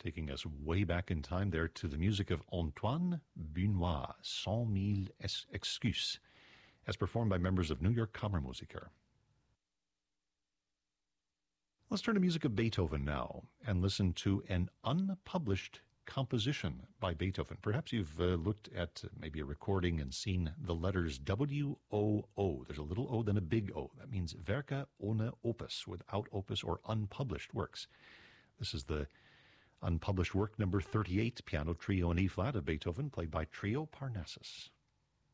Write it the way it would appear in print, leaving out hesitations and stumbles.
taking us way back in time there to the music of Antoine Bunois, 100 000 excuses, as performed by members of New York Kammermusiker. Let's turn to music of Beethoven now and listen to an unpublished composition by Beethoven. Perhaps you've looked at maybe a recording and seen the letters W-O-O. There's a little O, then a big O. That means Werke ohne Opus, without opus or unpublished works. This is the unpublished work number 38, Piano Trio in E-flat of Beethoven, played by Trio Parnassus.